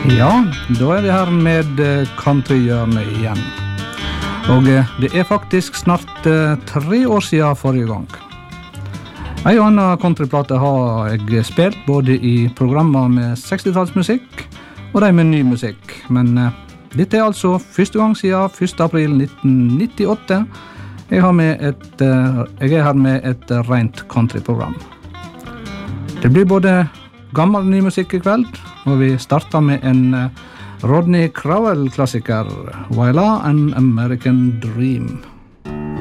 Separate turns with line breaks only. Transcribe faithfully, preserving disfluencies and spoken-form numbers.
Ja, da er vi her med countryhjørnet igjen. Og det er faktisk snart tre år siden forrige gang. En og annen countryplate har jeg spilt både i programmer med sekstitallsmusikk og de med ny musikk. Men dette er altså første gang siden første april nitten nittiåtte. Jeg, har med et, jeg er her med et rent countryprogram. Det blir både gammel og ny musikk i kveld, og vi starter med en Rodney Crowell-klassiker, Waila, An American Dream.